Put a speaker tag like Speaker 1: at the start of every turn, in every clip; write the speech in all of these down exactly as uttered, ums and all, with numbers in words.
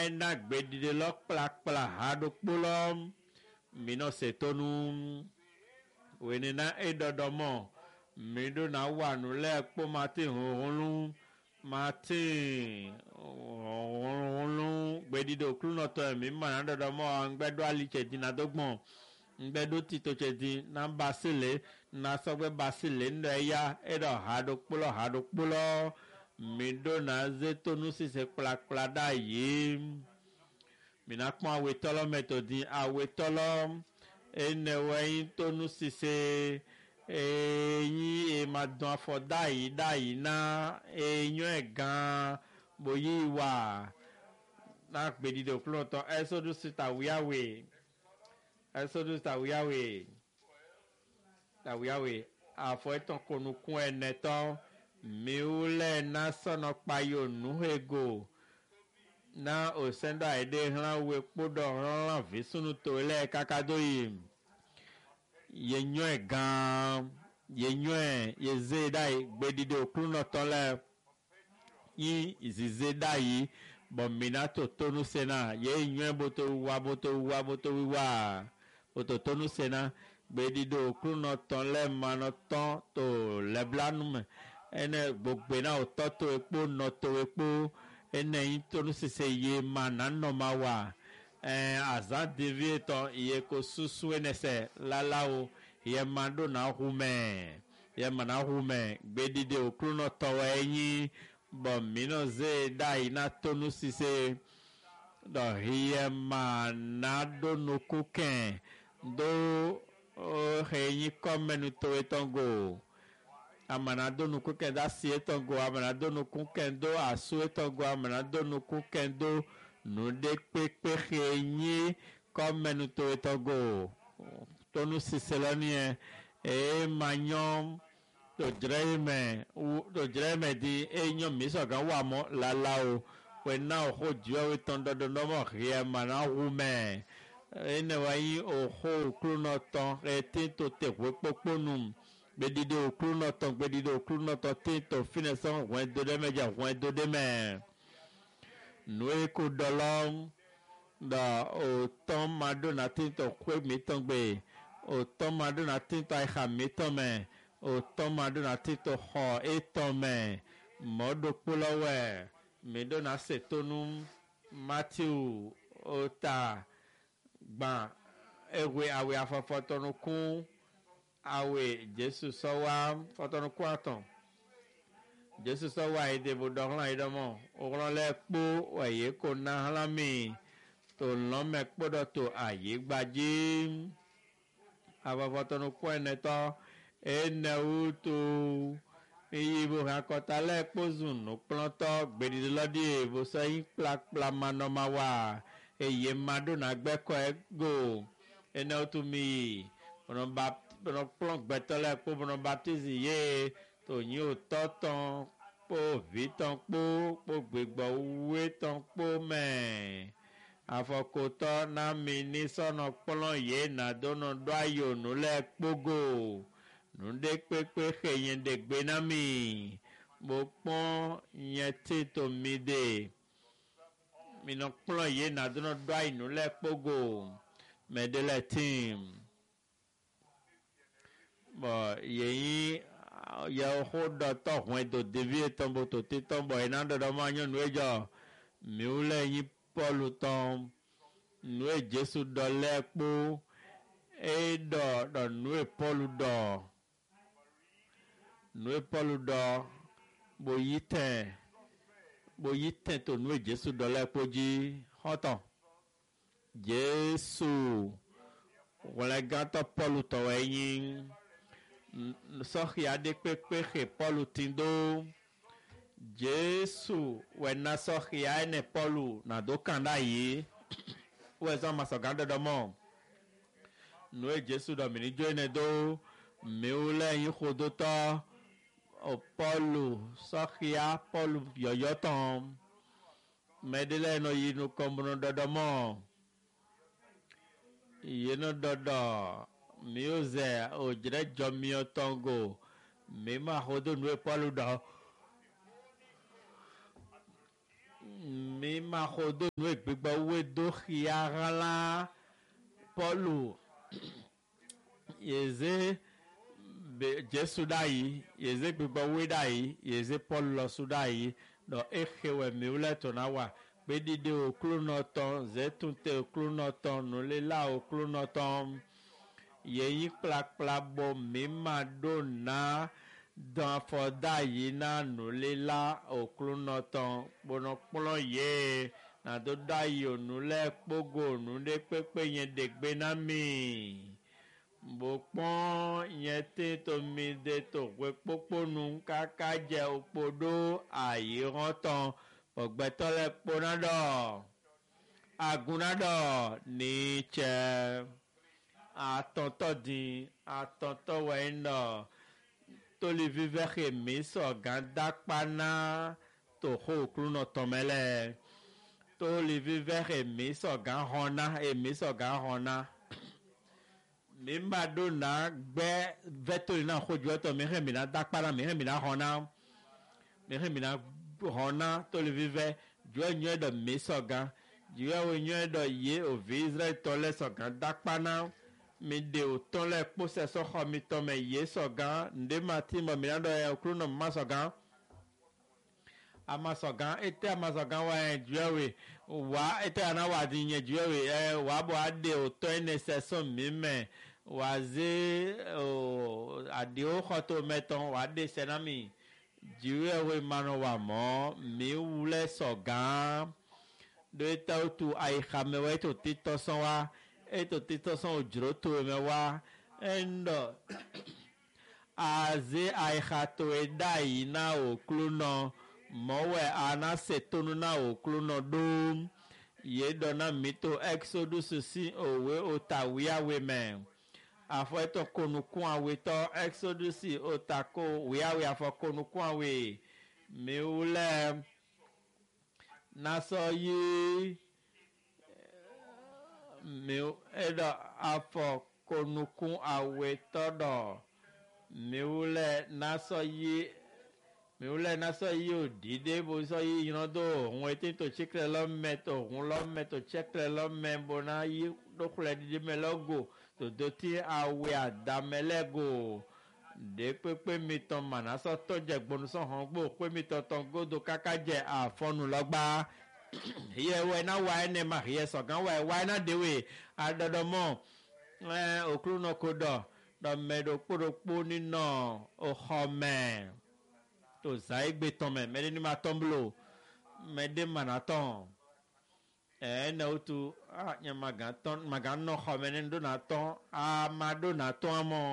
Speaker 1: na gbedide lɔ kplakpla haɖokpolɔ minɔ setonu wenena edɔdɔmɔ miɖo na wanu lɛ kpɔ mati hoholu mati hoholu gbedide oklunɔtɔ mi mana dɔdɔmɔ ŋgbɛdo alitsɛdi na dogbɔn ŋgbɛdo titotsɛdi na basile na sɔgbɛ basile ŋdɔ ya eɖɔ haɖokpolɔ haɖokpolɔ miɖo na zetonu sise kplakpla da yi mina kpɔ awetɔlɔ mɛtɔdi awetɔlɔ enewɛyin tonu sise eyin emadɔn afɔ dayi dayi na enyɔɛ gan boyi wa na gbedide oklɔtɔ ɛsɔdu sita wiawe ɛsɔdu sita wiawe ta wiawe afɔ etɔn konukun ɛnɛtɔ miwulɛ na sɔnɔ kpayo nuhego na osɛndɔ ayede hlan we kpɔdɔ hlan visunu to lɛ kakado yi yenyɔɛ gan yenyɔɛ yeze da yi gbedide oklunɔtɔ lɛ yi zize da yi bɔn mina to tonu sena ye nyɔɛ boto wa boto wa boto wiwa boto tonu sena gbedide oklunɔtɔ lɛ manɔtɔ to lɛblanu me ene gbogbo na otɔ to ekpo nɔ to ekpo ene yi tonu sise ye ma na nɔ ma wa ɛɛ azã devi etɔ iye ko susu enese lalawo ye ma do na hume ye ma na hume gbedide oklunɔtɔ enyi bɔn minɔ ze da yi na tonu sise dɔ ye ma na do nuku kɛ do ohenyi kɔmɛnu to etɔngo amana do nuku kɛ do asi etɔngo amana do nuku kɛ do asu etɔngo amana do nuku kɛ do nude kpekpe henyi kɔmɛnu to etɔngo tonu sise lɛ niɛ eye ma nyɔm to dzre yi mɛ to dzre yi mɛ di enyɔ misɔgã wa mɔ lala o wena oxo dziwɔ etɔn dɔdɔnɔmɔ hɛ mana wu mɛ ene wa yi oxo oklunɔtɔ ete to te ʋe kpokponu gbedide oklunɔtɔ gbedide oklunɔtɔ te to finesɔ ʋɛ do ɖe mɛ dza ʋɛ do ɖe mɛ nue ko dɔlɔ dɔ otɔ ma do na te to ʋe mi tɔn gbe otɔ ma do na te to ayixa mi tɔn mɛ otɔ ma do na te to xɔ etɔn mɛ mɔɖokpolɔwɛ mi do na setonu matthew ota gbã ewe awe afɔfɔtɔnukun awe jesu sɔwa fɔtɔnukun atɔn jesu sɔwa edebo dɔxlã yi dɔmɔ oxlɔ lɛ kpo eye ko na xlã mi to lɔmɛ kpɔdɔ to ayigbadzi afɔfɔtɔnukun ɛnɛtɔ enewu to iyibo hakɔta lɛ kpozu nukplɔtɔ gbedide lɔdi ebosɛyi kplakpla manɔma wa eye ma do na gbɛkɔ ego enewo to mi bɔnɔba bɔnɔkplɔ gbɛtɔ lɛ kpo bɔnɔ baptizi ye to nyi o tɔtɔn kpo vitɔn kpo kpo gbegbɔ wetɔn kpo mɛ afɔkotɔ na mi ni sɔnɔ kplɔ ye na do nɔ do ayo nu lɛ kpogo nude kpekpe xenye de gbe na mi mo kpɔn nye ti to mi de minɔ kplɔ ye na do nɔ do ayi nu lɛ kpogo mɛ de lɛ tim bɔn yeyi yewo dɔ tɔ ʋɛ do devi etɔn bo to te tɔn bɔ yina dɔdɔ ma nyɔnu edzɔ miwu lɛ yi pɔlu tɔn nue jesu dɔ lɛ kpo edɔ dɔ nue pɔlu dɔ nue pɔlu dɔ bo yi tɛ bo yi tɛ to nue jesu dɔ lɛ kpo dzi xɔtɔ jesu wòle gãtɔ pɔlu tɔwɛ nyi sɔxi aɖe kpekpe xe pɔlu ti do jesu wɛna sɔxi ene pɔlu nado kan ɖa yi wɔ zɔn ma sɔgã ɖɔɖɔ mɔ nue jesu dɔ mini dzo ene do miwu lɛ yi xodotɔ o pɔlu sɔxia pɔlu yɔyɔtɔn mɛ de lɛ nɔ yi nu kɔmunu ɖɔɖɔ mɔ yenu dɔdɔ miwo zɛ odzre dzɔ miɔ tɔngo mi ma xodo nue pɔlu dɔ mi ma xodo nu egbegbe we do xiarala pɔlu yeze jesu da yi yeze gbegbe we da yi yeze pɔlu lɔ su da yi dɔ exewe mi wole to na wa gbedide oklo nɔtɔ zetunte oklo nɔtɔ nulela oklo nɔtɔ yeyi kplakpla bɔ mi ma do na dɔn afɔda yi na nulela oklo nɔtɔ kpɔnɔkplɔ ye na do da yi onu lɛ kpogo nu de kpekpe yɛ degbe na mi bokpɔn yɛ te to mi de to ƒe kpokpo nu kaka dze okpo do ayi ɣɔtɔ ɔgbɛtɔ lɛ kpona dɔ aguna dɔ ni tse atɔtɔ di atɔtɔ wɛ nɔ tolivi vɛ xe mi sɔ gã dakpa na to xɔ oklu nɔ tɔmɛ lɛ tolivi vɛ xe mi sɔ gã xɔna emi sɔ gã xɔna mi ma do na gbɛ vɛtoli na xɔ juɛ tɔ mi xe mi na dakpa na mi xe mi na xɔna mi xe mi na xɔna tolivi vɛ juɛ nyuɛ dɔ mi sɔ gã juɛ wo nyuɛ dɔ ye ovi israel tɔ lɛ sɔ gã dakpa na mi de o tɔn lɛ kposɛ sɔxɔ mi tɔmɛ ye sɔ gã nde ma ti mɔ mi na dɔ yɛ oklo nɔ ma sɔ gã ama sɔ gã ete ama sɔ gã wa yɛ juɛ we wa ete ana wa di yɛ juɛ we ɛ wa bɔ ade o tɔn ne sɛ sɔn mi mɛ wa ze o adewo xɔto mɛ tɔn wa de sɛ na mi juɛ we ma nɔ wa mɔ mi wulɛ sɔ gã do eta o tu ayi xame wa eto ti tɔ sɔn wa eto ti tɔ sɔn o dzro to mɛ wa ɛndɔ aze ayi xa to eda yi na oklo nɔ mɔwɛ ana se tonu na oklo nɔ ɖom ye dɔ na mi to exodus si owe ota wiawe mɛ afɔ etɔ konukun awe tɔ exodus ota ko wiawe afɔ konukun awe mi wulɛ nasɔ yi mi eɖɔ afɔ konukun awe tɔ ɖɔ mi wulɛ nasɔ yi mi wulɛ nasɔ yi o dide bo sɔ yi yɔn do ohun eti to tsikle lɔ mɛ to ohun lɔ mɛ to tsɛkle lɔ mɛ bo na yi do xlɛ didi mɛ lɔ go to do ti awe adamɛ lɛ go de kpekpe mi tɔ ma nasɔ tɔ dze gbɔnu sɔ hɔn gbo kpe mi tɔ tɔ godo kaka dze afɔnu lɔ gba yɛ wɛ na wa yɛ ne ma yɛ sɔgã wa yɛ wa yɛ na de we adɔdɔ mɔ ɛ oklo nɔ ko dɔ dɔmɛ do kpoɖokpo ninɔ oxɔ mɛ to zã egbe tɔmɛ mɛ de ni ma tɔn blo mɛ de ma na tɔn ɛɛ ne wotu a nye ma gã tɔn ma gã nɔ xɔ mɛ ne do na tɔn ama do na tɔn amɔ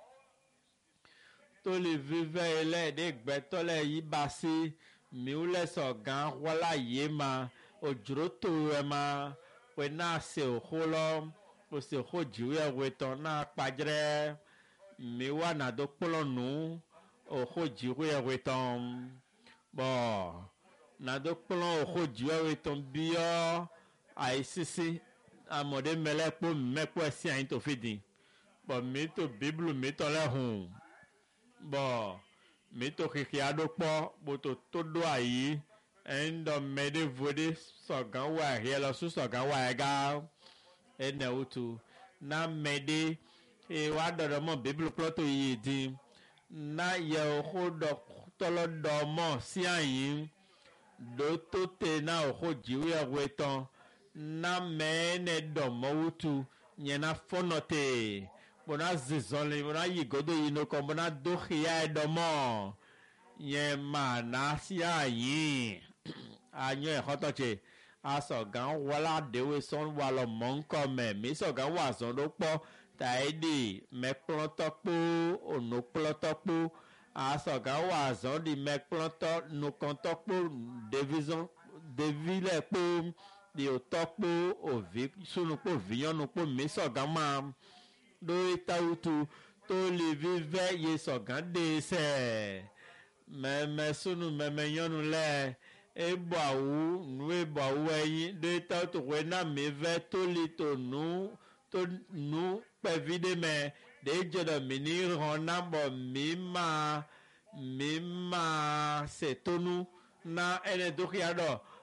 Speaker 1: to le vivɛ yi lɛ de gbɛtɔ lɛ yi basi miwu lɛ sɔ gã wɔla ye ma odzro to yɛ ma wɛ na se oxo lɔ o se oxo dziwo yɛ wɛ tɔn na kpadzrɛ mi wa na do kplɔ nu oxo dziwo yɛ wɛ tɔn bɔn na do kplɔ oxo dziwo yɛ wɛ tɔn biɔ ayi sisi amɔde mɛlɛ kpo mɛ kpo esi anyi to fi di bɔn mi to biblu mi tɔ lɛ hun bɔn mi to xixi aɖo kpɔ boto to do ayi ɛŋdɔ mɛ de vo de sɔgã wa hiɛ lɔ su sɔgã wa yɛ gã ene wotu na mɛ de eye wa dɔdɔ mɔ biblu kplɔ to yi di na yɛ oxo dɔ tɔlɔ dɔ mɔ sia yi do to te na oxo dziwo yɛ wɛ tɔn na mɛ ne dɔ mɔ wotu nye na fɔnɔ te bona zizɔli bona yi godo yi no kɔ bona do xia yɛ dɔ mɔ nye ma na sia yi anyɔ ɛxɔtɔ tse asɔgã wɔla ɖewoe sɔn wa lɔ mɔ ŋkɔ mɛ mi sɔgã wa zɔn ɖo kpɔ ta yi di mɛ kplɔtɔ kpo ono kplɔtɔ kpo asɔgã wa zɔn di mɛ kplɔtɔ nukɔntɔ kpo devizɔn devi lɛ kpo di o tɔ kpo ovi sunu kpo vinyɔnu kpo mi sɔgã ma ɖo etawutu to le vivɛ ye sɔgã de sɛ mɛmɛ sunu mɛmɛ nyɔnu lɛ ebɔ awu nu ebɔ awu ɛyin ɖo etawutu wɛ na mi vɛ to li to nu to nu kpɛvi de mɛ de dze dɔ mi ni hɔn na bɔ mi ma mi ma se tonu na ene do xia dɔ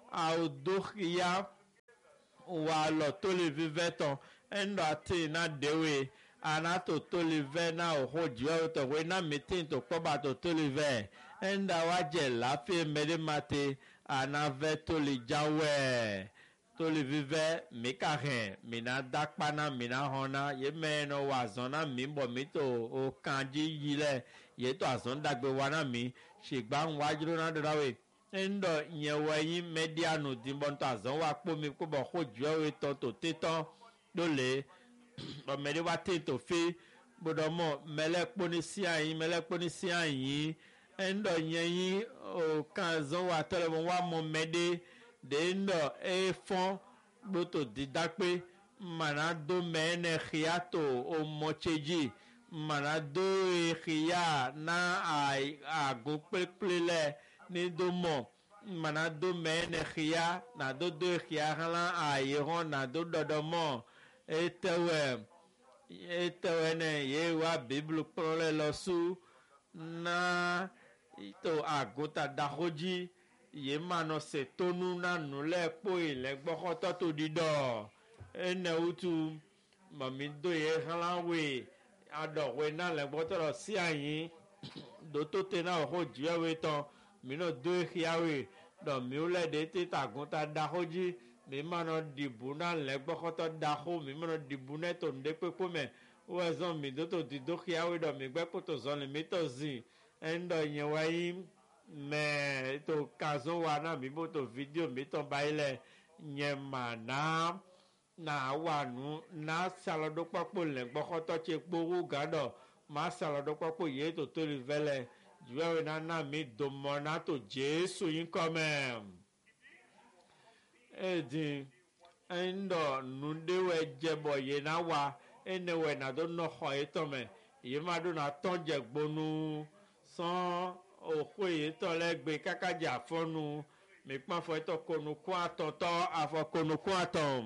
Speaker 1: audokia wa lo to le vive ton endo ati na dewe anato to le ve na oho jiwe to we na meeting to koba to to le ve enda waje lafi mede mate anave to le jawe to le vive mikahen mina dakpana mina hona ye me no wazona mimbo mito o kanji yile ye to azon dagbe wana mi shigba nwajiro na dorawe ndo nyewe media no dimbo to azon wa po mi ko bo ko jiwe to to tetan dole o mede wa te to fi bodomo mele poni si ayin mele poni si ayin ndo yen o kan zon wa tele wa mo mede de ndo e fon boto didape mana do mene khiato o mocheji mana do e khia na ai ago peple ni do mo mana do mene khia na do do khia hala ai ron na do dodomo etewe etewe ne ye wa bible prole losu na ito agota dahoji ye mano se tonu na nule po ile gbokoto to dido ene utu mami do ye halawe ado we na le gbotoro si ayin do to te na ho jiwe ton mi no do hiawe do mi ule de te tagunta dahoji mi mano dibu na le gbokoto daho mi mano dibu ne to nde pepo me o zon mi do to dido hiawe do mi gbe poto zon mi to zi endo yen wayi me to kazo wana mi boto video mi to baile nyema na na wanu na salado papo le gbokoto che gbowo gado ma salado papo ye to to rivele juwe na na mi do mona to Jesu yin come edi endo nundewe jebo ye na wa enewe na do no ho etome ye ma do na tonje gbonu san òkú èyí tọ́ lẹ́gbẹ̀ẹ́ kákájà fọ́nu mìpọ́n fọ́ ẹ̀tọ́ konukú àtọ̀tọ́ àfọ̀konukú àtọ̀m.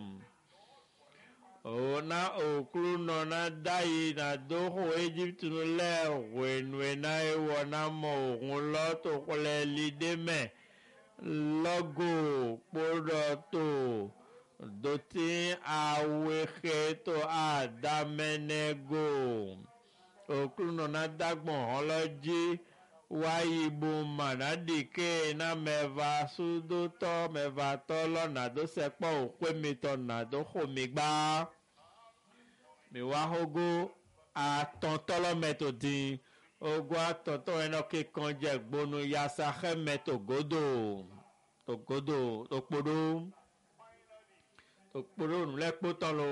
Speaker 1: òun náà òkúrú nọ̀nà dáyé nàdóhù egypt lẹ́ wẹ̀nùwẹ̀ náà ẹ̀wọ̀ náà mọ̀ òun lọ́tò kọlẹ̀ lídémẹ̀ lọ́gò kpọ́dọ̀ tó dòtí àwẹ̀kẹ́ tó àdámẹ́nẹ́gò òkúrú nọ̀nà dágbọ̀n ọlọ́jí wáyé bo mànádìké na mẹ́va sódótọ́ mẹ́va tọ́lọ́ nàdó sẹ́pọ̀ òkú mi tọ́ nàdó xomi gbá mi wá hógó àtọ̀tọ́lọ́ mẹ́tò dín ogó àtọ̀tọ́ ẹnà kíkan jẹ́ gbónú yasa xẹ́ mẹ́tò gódò tó gódò tó kpódó tó kpódó nulẹ́kpó tọ́ lo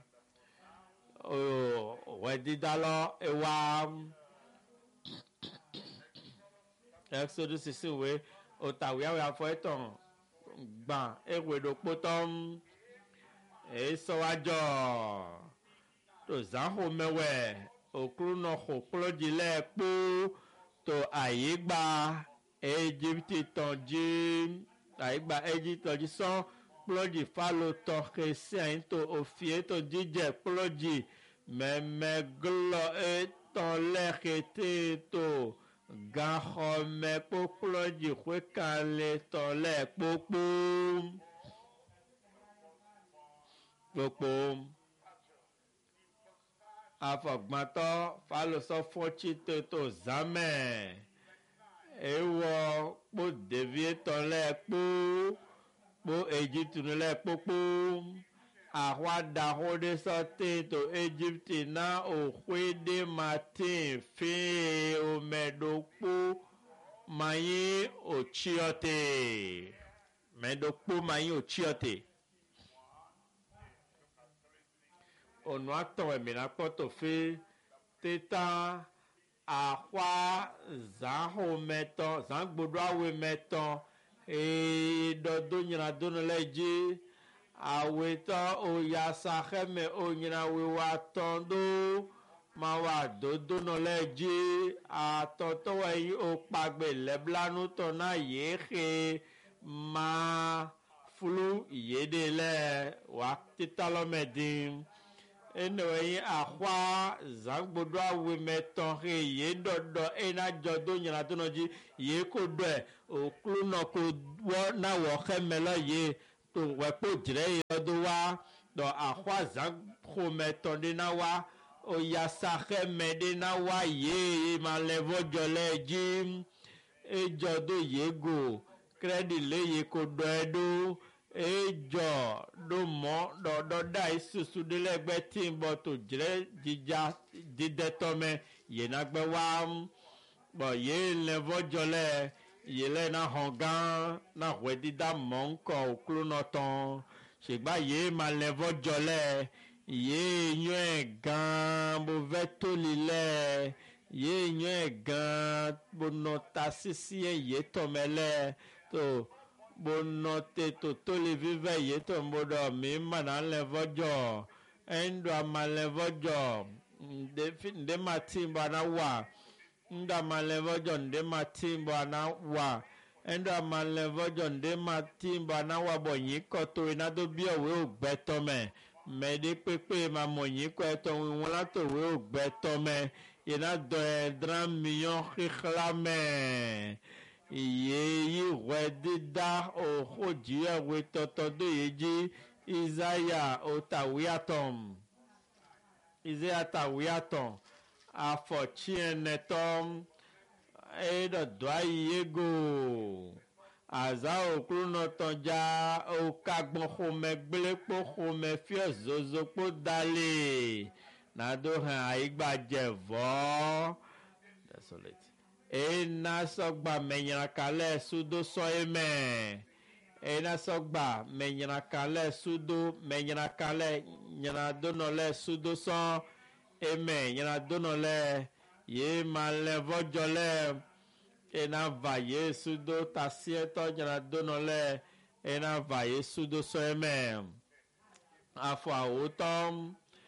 Speaker 1: wẹ́dídálọ́ ewa. Exodus sixteen we otawe awe afọ eton gba ewedo potom e so ajo to zaho mewe okru no ho ploji le po to ayigba Egypt tonji ayigba Egypt tonji so ploji falo to kese to ofie to jije ploji memeglo eton le kete to gahome kpokplo dzixwe kale tɔ le kpokpo kpokpo afɔgbãtɔ falosɔfɔtsi toto zame ewɔ kpo ɖevi tɔ le kpo kpo Egypt le kpokpo ahwa daho de sɔte to Egypt na oxwe de mate fe omedokpo mayi otsiɔte medokpo mayi otsiɔte onua tɔ emina kpɔtɔ fe teta ahwa zahometɔ zagbodoawometɔ ee dɔdo nyrado no le dzi awetɔ oyasa xeme onyinawe wa tɔn do ma wa dodo nɔ le dzi atɔtɔ wa yi okpagbe leblanu tɔ na yexe ma flu ye de le wa tita lɔ me dim ene ahwa zangbodo awe meton he ye dodo ena jodo nyana to no ji ye ko do e oklu no ko wo na wo khemelo ye to we po jire ye do wa do ahwa zangbo meton de na wa o ya sa kheme de na wa ye ma levo jole ji e jodo ye go credit le ye ko do edo ejo do mo do do dai susu de legbe tin bo to jire jija dide tome ye na gbe wa bo ye le vojole ye le na hongan na wedida monko oklu no ton segba ye ma le vojole ye yan gan bo veto lile ye yan gan bo no tasisi ye tomele to bonote to to le vive ye to mbodo mi mana le vojo endo ama le vojo de fin de matimba na wa nda ma le vojo de matimba na wa endo ama le vojo de matimba na wa bo yin ko to ina do bi owe ogbeto me me de pepe ma mo yin ko to won la to we ogbeto me ina do e dran million khikhlame iye yi wedida ohoji ewe totodo yeji Isaiah otawiatom Isaiah tawiatom afochienetom edo dwayego aza okruno tonja okagbon home gbelepo home fio zozopo dale nado han aigbajevo desolate ena sọgba menyara kalẹ sudo sọ eme ena sọgba menyara kalẹ sudo menyara kalẹ nyara donọlẹ sudo sọ eme nyara donọlẹ ye ma lẹ vọjọlẹ ena va ye sudo tasiẹtọ nyara donọlẹ ena va ye sudo sọ eme afọ awotọ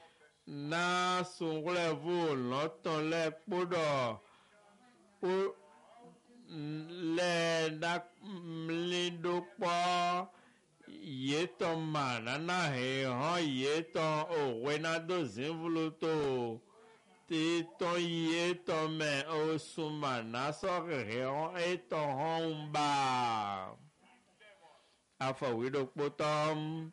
Speaker 1: na sunwulẹ vo lọtọlẹ kpọdọ le na mlindo po yeto manana he ho yeto o wena do zinvuluto ti to yeto me o sumana so he ho eto homba afa wido potom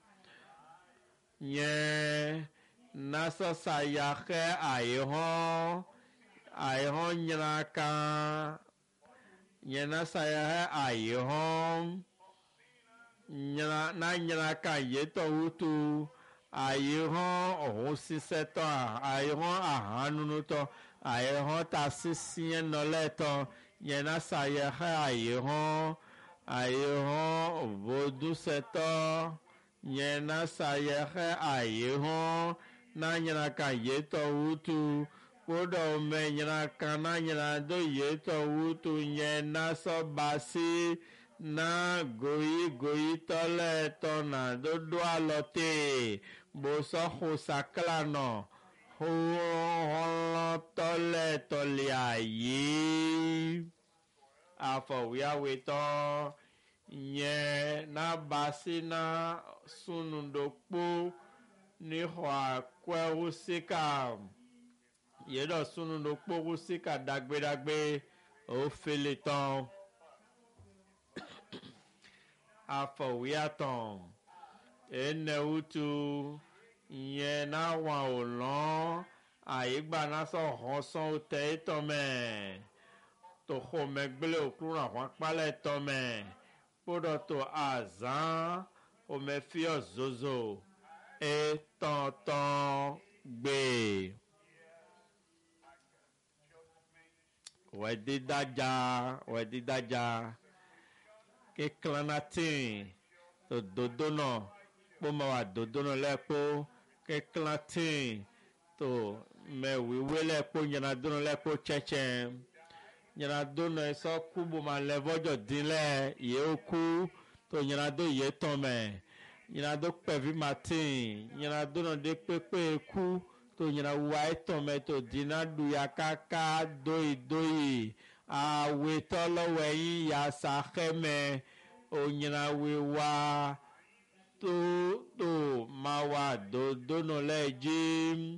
Speaker 1: nye nasa sayahe ai ho ai ho nyaka nyana saya ai ho nyana na nyaka yeto utu ai ho o siseto ai ho ahanu to ai ho tasisien no leto nyana saya ai ho ai ho vodu seto nyana saya ai ho na nyaka yeto utu kodo me nyana kana nyana do yeto wutu nyena so basi na goyi goyi tole to na do do alote bo so ho sakla no ho ho tole tole ayi afọ wia weto nye na basi na sunundokpo ni ho akwe usika yedo sunu no kpogu sika dagbe dagbe o fele ton afọ wiaton ene utu yen na wa olon aigba na so hoson o te tome to ho megbele okrun àwọn pale tome podo to azan o me fi ozozo e ton ton gbe wedidaja wedidaja ke klanatin to dodono po ma wa dodono lepo ke klatin to me wiwe lepo nyana dono lepo cheche nyana dono eso kubo ma levojo dinle ye oku to nyana do ye tome nyana do pevi matin nyana dono de pepe ku to nyina wa itome to dina du ya kaka doi doi a we tolo we ya sa kheme o nyina we wa to to ma wa ṣègbà dodo lẹ jí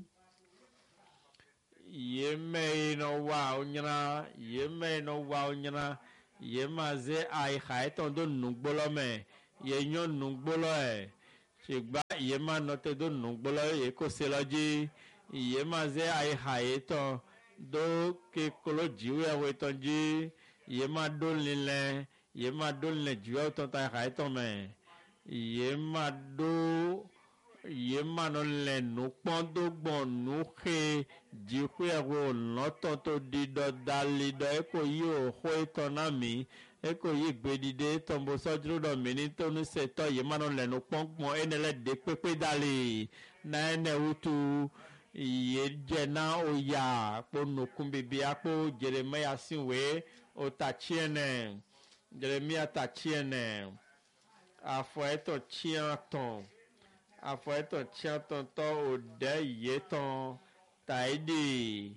Speaker 1: yé mẹ iná wà onyana yé mẹ iná wà onyana yé má zé àìkà ẹtàn tó nùgbọlọ mẹ yé nyọ nùgbọlọ ẹ ṣègbà yé má nọtẹ tó nùgbọlọ yé kó se lọ jí yé má zé àìkà ẹtàn tó kékoló jíwé ẹwọ ẹtàn jí yé má dó lílẹ yé má dó lílẹ jíwé ẹtàn tá àìkà ẹtàn mẹ yé má dó yé má nọ lẹ nù pọ́n tó gbọ̀n nù xe jíwé ẹwọ lọ́tọ̀ tó di dọ̀ dalí dọ̀ ẹ kò yí òkú ẹtàn náà mi ẹ kò yí gbèdìde tọ̀nbó sọ́jú dọ̀ mí ní tó ní sètọ́ yé má nọ lẹ nù pọ́n gbọ̀n ẹnẹ lẹ dé pépé dalí náà ẹnẹ wútu yé jẹ náà ó yà kpó nùkún bíbí akpó Jeremia sínwé ó ta tiẹnẹ Jeremia ta tiẹnẹ afọ ẹtọ tiẹtọn afọ ẹtọ tiẹtọn tọ òdẹ yé tọn tàídì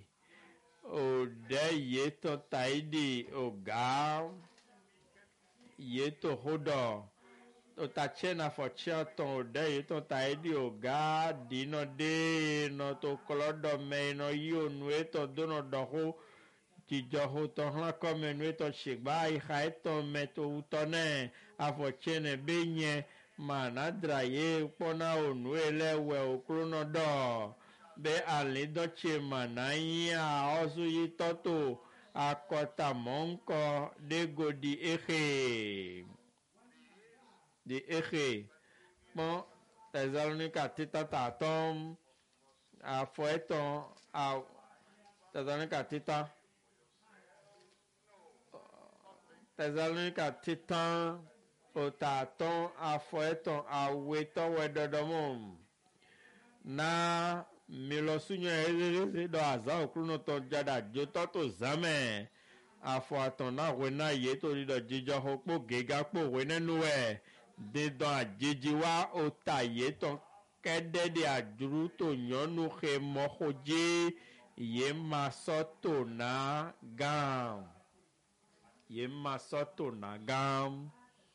Speaker 1: òdẹ yé tọn tàídì ògá yé tó hódọ ó ta tiẹnẹ afọ tiẹtọn òdẹ yé tọn tàídì ògá dínà dé iná tó kọlọdọ mẹ iná yí ònú ẹtọ dónà dọkó jíjọ hó tán hàn kọ́ mẹ́nu ẹtọ ṣègbà ìhà ẹtọ mẹtọ wútọ náà afọ tiẹnẹ bẹ́ẹ̀ yẹn mana draye pona onu elewe okrono do be alidoche mana ya osu yitoto akota monko dego di eje di eje pon Thessalonica tita tatom afoeton a Thessalonica tita Thessalonica titan otaton afoeton aweton wedodomum na milosunyo erere do aza okruno to jada joto to zame afoaton na we na ye to do jijo hopo gega po we nenu e de do ajeji wa otaye ton kede de ajuru to nyonu he mohoje ye masoto na gam ye masoto na gam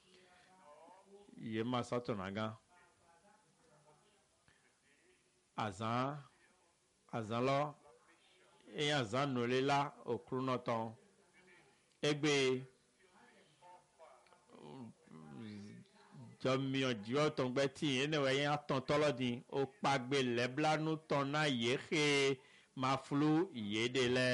Speaker 1: yé má sọ́tò nàgán azan azan lọ eyín azan nùlé la òkúrú náà tán egbe jọmíọ jíọ tán gbẹ tí ẹnìwẹ yẹn atán tọlọdín ó pàgbé lẹblanú tán náà yé xe máa flu ìyédè lẹ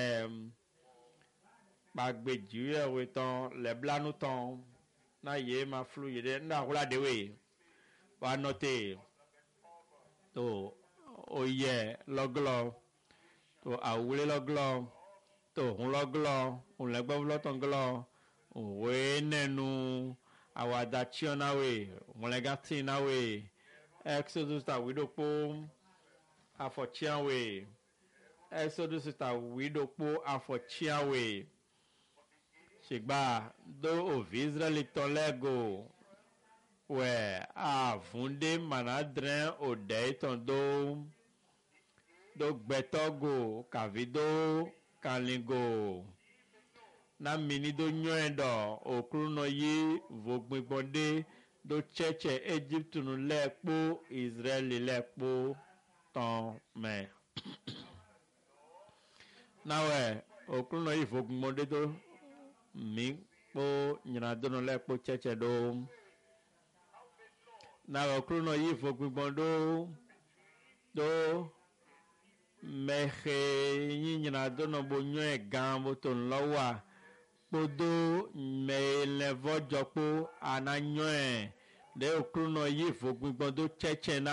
Speaker 1: pàgbé jíọ ẹwẹ tán lẹblanú tán na ye ma flu ye de na hula dewe wa note to oye loglo to awule loglo to hun loglo un legbo loton glo we nenu awada chiona we un legati na we exodus ta widopo afochian we exodus ta widopo afochian we ṣègbà do òvi israẹli tọ́lẹ́gò wẹ̀ àfúndé manadrẹ́n òdẹ́ ìtàn do do gbẹtọ́gò kàvidó kàlíngò nàmíní do nyọ́ẹ̀dọ̀ òkúrúnà yí vògbìngbọ̀ndé do tsẹ́tsẹ́ egypte nù lẹ́ẹ̀kpó israẹli lẹ́ẹ̀kpó tán mẹ́ náwẹ̀ òkúrúnà yí vògbìngbọ̀ndé do mi kpo nyina dono le kpo tsetse do na okru no yi fo gbigbon do do mexe yi nyina dono bo nyoe gan bo to nlowa kpodo me le vojo kpo ana nyoe de okru no yi fo gbigbon do tsetse na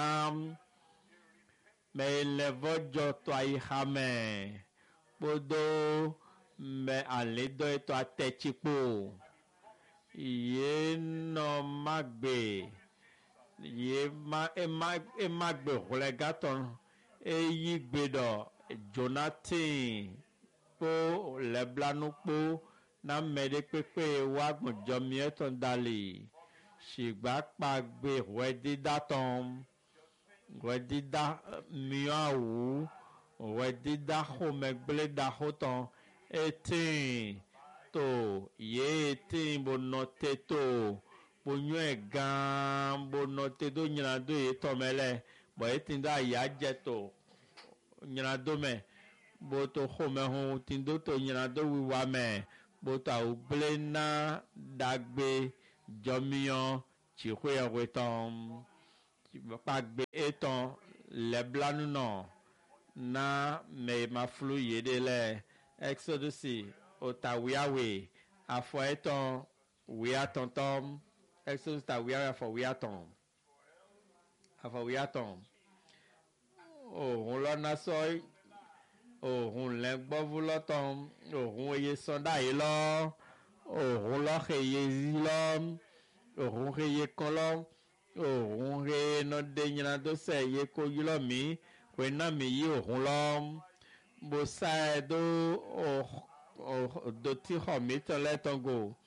Speaker 1: me le vojo to ayi hame kpodo mẹ àlédọ́ ètò àtẹ̀chípò yé nọ má gbé yé má ẹ má ẹ má gbé wọlé gàtọ̀ èyí gbé dọ̀ Jonathan kpó lẹ́blánú kpó náà mẹ́ẹ̀dẹ́ pépé wá gbọ̀njọ́ miẹ́tọ̀ dalè ṣìgbà kpa gbé wẹ́ dídá tán wẹ́ dídá miọ́ àwù wẹ́ dídá xɔmẹ́gblé dá xɔ tán. Eighteen to ye eighteen bo note to bo nyoe gan bo note do nyina do ye tomele bo etindo aya jeto nyina do me bo to xome ho tindo to nyina do wiwa me bo to ugble na dagbe jomion chihwe wetom pagbe eton leblanu no na me maflu yede le Exodus otawiawe afọ eton wia tontom Exodus ta wia afọ wia ton afọ wia ton ohun lọ na so ohun le gbovu lọ ton ohun eye sonda yi lọ ohun lọ heye zi lọ ohun heye kan lọ ohun he no de nyina do se ye ko yi lọ mi we na mi yi ohun lọ bo sa do oh do ti ho mi to le ton go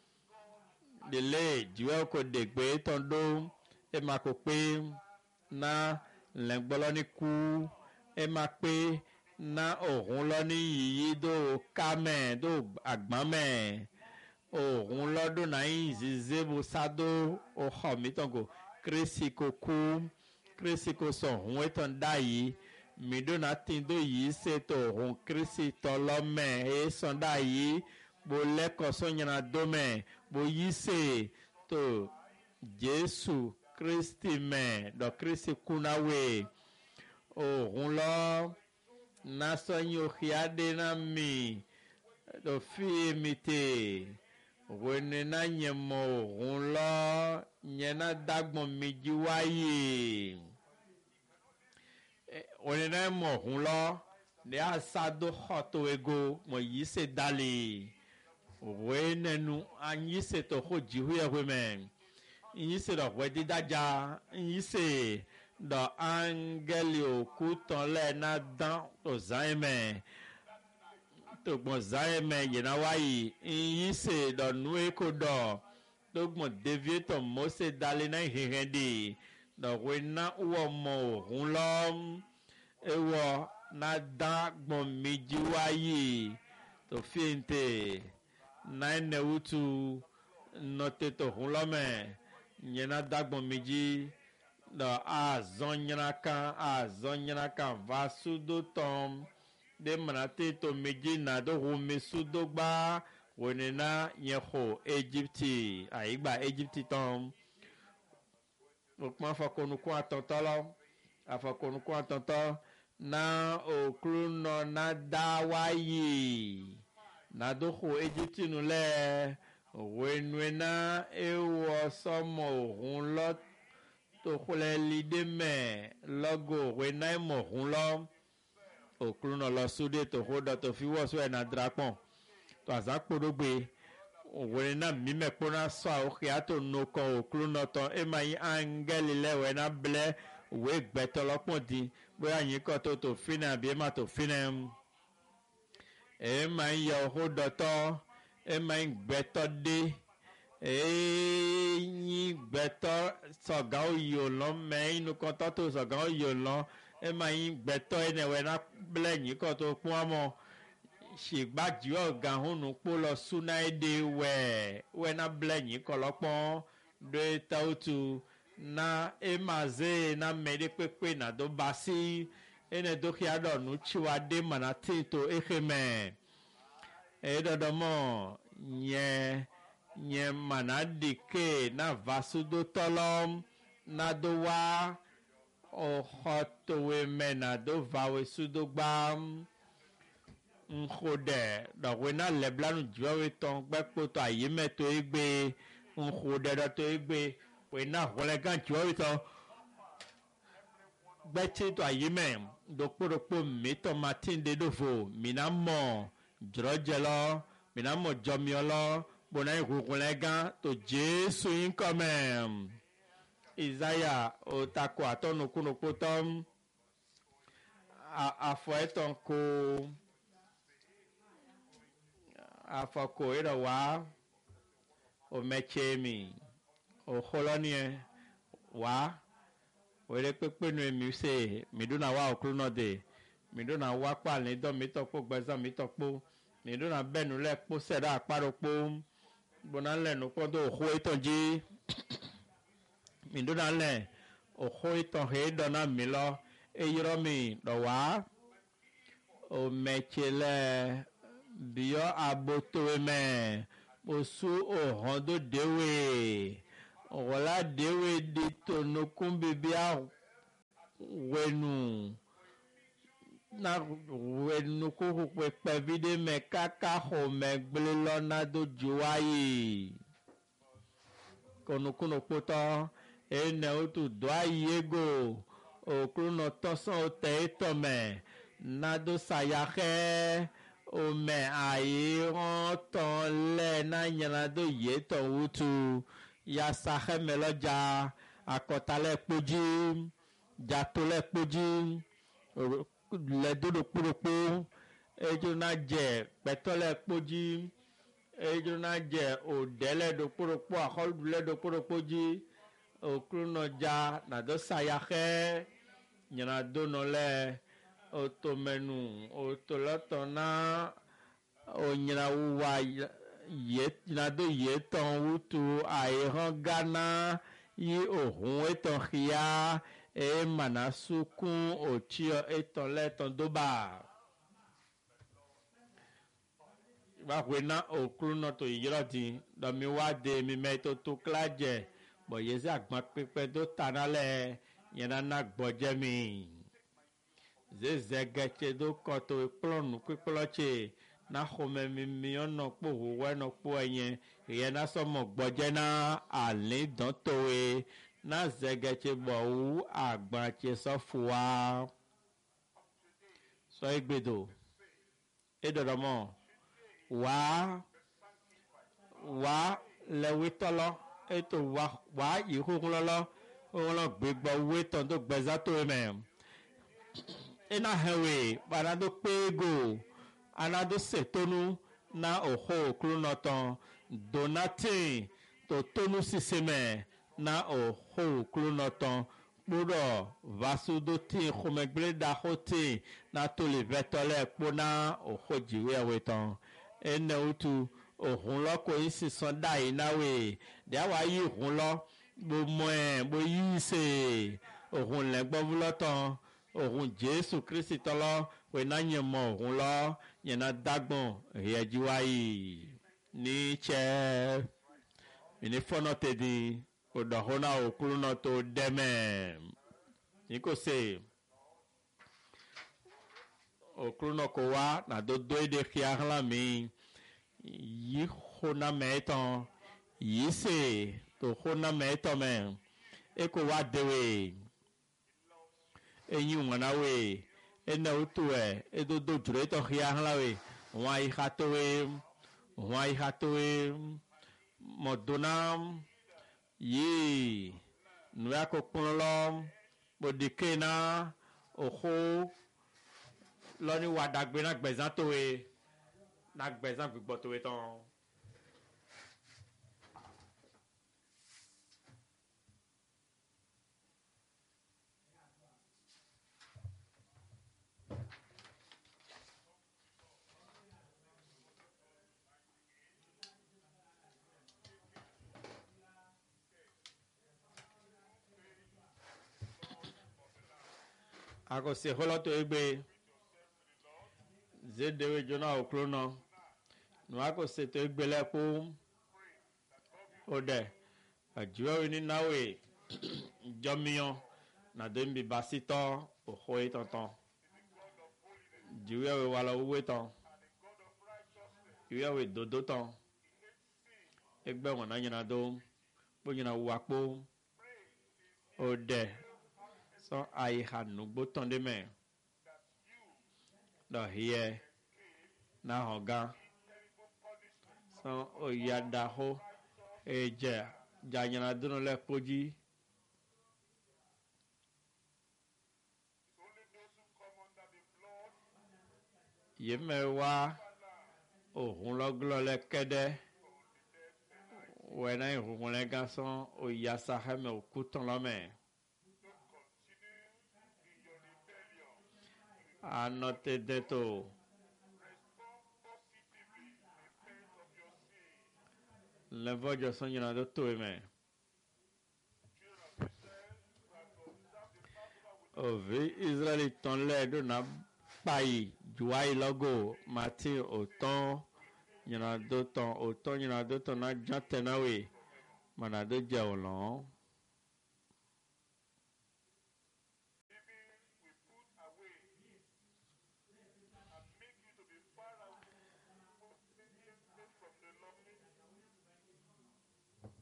Speaker 1: dele jiwe ko de gbe ton do e ma ko pe na lengbolo ni ku e ma pe na ohun lo ni yi do ka me do agbon me ohun lo do na yin zize bo sado o ho mi ton go krisi ko ku krisi ko so hun e ton da yi mi do na tin do yi se to hun krisi to lo me e son da yi bo le ko so nyana do me bo yi se to Jesu Kristi me do Kristi kuna we ohun lo na so yin o khiade na mi do fi mi te wene na nyemo ohun lo nyena dagbon mi ji waye wene na mo ohun lo de asado hoto ego mo yi se dali wene nu anyi se to ho jihu ya women yi se do wedi daja yi se do angeli okutan le na dan to zaime to gbon zaime yena wayi yi se do nu eko do to gbon deviator Mose dali na hihende do wena wo mo ohun lo ewo na dan gbon meji wayi to fiente na ne utu note to hun lo me nyena dagbon meji do a zonyana kan a zonyana kan va sudo tom de manate to meji na do hu mesudo gba wonena yeho Egypti aigba Egypti tom okma fakonu ko atontolo afakonu ko atonto na okru no na dawayi na do hu Egypti nu le wenwena ewo somo hun lo to khule lide me logo wena mo hun lo okru no lo sude to hodo to fi wo so e na drapon to azapodogbe wena mi me pona so o khiato no ko okru no to e mai angel le wena ble we gbetolopon din boya yin ko to to fina bi ma to fina e mai yo hodo to e mai gbeto de e yin gbeto soga oyo lo me inu ko to to soga oyo lo e mai gbeto ene wena ble yin ko to pon amo ṣègbàjì ọ̀gá húnú pó lọ súná èdè wẹ̀ wẹ́nà blẹ̀yìn kọlọ́pọ́n dé tautu na emaze na mẹ́rin pépé na tó bá sí ẹnẹ dókè àdọ̀nù chiwade mana tètò ehemẹ̀ ẹ̀ẹ́dọ̀dọ̀mọ̀ yẹn yẹn mana dìke na vasudo tọ́lọ́ na dó wá ọ̀họ́ tòwe mẹ́ na dó vàwé sudo gbá nkode dɔwɔ na leblanu dziwɔwe tɔn gbɛkpoto ayi mɛ to egbe nkode dɔ to egbe wɔ na ʋlɛ gã dziwɔwe tɔn gbɛtsi to ayi mɛ dokpodokpo mitɔ martin de do vo mina mɔ dzrɔdze lɔ mina mɔ dzɔmiɔ lɔ bona yi ʋuʋlɛ gã to jesu yi kɔmɛ isaiah o tako atɔnukунukpotɔ afɔ etɔn ko. Afako ira wa o mechemi o holonie wa wele pepe no mi se mi do na wa okru no de mi do na wa pa ni do mi to po gbeza mi to po mi do na benu le po se da aparo po bona le no po do ho itonji mi do na le o xɔ etɔn he dɔ na mi lɔ eyɔrɔ mi dɔ wa o mɛtse lɛ biyɔ abotowe mɛ o su o hɔn do dewe o wɔla dewe di to nukun bibia wenu na wenu koko kpekpe vi de mɛ kaka xɔ mɛ gble lɔ na do dzo ayi kɔnukunu kpotɔ ene wotu do ayi ego okuru nɔ tɔsɔn o tɛ etɔ mɛ na do sayaxɛ o mɛ ayi hɔn tɔn lɛ na nyana do ye tɔn wutu yasaxɛ mɛ lɔ dza akɔta lɛ kpodzi dzato lɛ kpodzi lɛ dodo kpodokpo edzo na dze kpɛtɔ lɛ kpodzi edzo na dze òdɛ lɛ do kpodokpo akɔlu lɛ do kpodokpo dzi okuru nɔ dza na do sayaxɛ nyana do nɔ lɛ otomenu otolɔtɔ na onyina wuwa ye nyina do ye tɔn wutu ayi hɔn gana yi ohun etɔn xia eye mana sukun otsiɔ etɔn lɛ tɔn doba va ƒoe na okuru nɔ to yiyɔrɔ di dɔmi wa de mi mɛ to to kla dze bɔn yezi agbã kpekpe do ta na lɛ yɛna na gbɔdze mi zeze gɛtse do kɔto kplɔ nu kpekplɔ tse na xɔmɛ mimi ɔnɔ kpo owó ɛnɔ kpo ɛnyɛ yɛ na sɔmɔ gbɔdze na ali dɔntowe na zɛgɛtse bɔ wu agbãtse sɔfua sɔ egbedo edɔdɔmɔ wa wa lɛ wetɔlɔ eto wa wa yi xoxolɔlɔ xoxolɔ gbegbɔ wetɔ do gbɛzatowe mɛ ena hɛwe bana do kpego ana do setonu na oxo okuru nɔtɔn donate to tonu sisemɛ na oxo okuru nɔtɔn kpɔdɔ vasu do te xɔmɛgble da xɔ te na to le vɛtɔ lɛ kpɔ na oxo dziwe awetɔn ene wutu ohun lɔ ko yi sisɔn da yi na we dia wa yi hun lɔ bo mɔɛ bo yi se ohun lɛ gbɔvulɔtɔn ohun jesu kristi tɔlɔ we na nye mɔ ohun lɔ nye na dagbɔn hiɛdziwa yi ni tsɛ ini fɔnɔ te di o dɔxɔ na okuru nɔ to dɛmɛ ni ko se okuru nɔ ko wa na do do yi de xia xlã mi yi xɔ na mɛ etɔn yi se to xɔ na mɛ etɔn mɛ eko wa dewe enyi ŋmana we ene wotu ɛ edodo dzro etɔ xia xlã we wɔn ayi xa towe wɔn ayi xa towe mɔdona yi nuya ko kplɔ lɔ kpodike na oxo lɔni wa dagbe na gbɛzã towe na gbɛzã gbigbɔ towe tɔn. Ako se xɔlɔ to egbe zedewe dzona oklo nɔ nu ako se to egbe lɛ kpo o ɖe edziwɛwe ni nawe dzɔmiɔ na do mi basitɔ oxɔ yi tɔntɔn dziwɛwe wa lɔ wuwe tɔn dziwɛwe dodo tɔn egbe wɔn na nyina do kpo nyina wu akpo o ɖe sɔ ayi ha nugbo tɔn de mɛ dɔ hiɛ na hɔn gã sɔ o ya da xo eye dze dza nyina do lɛ kpodzi yeme wa ohun lɔglɔ lɛ kɛ ɖe wɛ na yi huhun lɛ gã sɔ o ya sa hɛmɛ o ku tɔn lɔ mɛ. Anote deto le voglio sognare dottore me Ovi Israeli ton le do na pai juai logo Martin Oton nyina do ton Oton nyina do ton na jante na we mana do je olon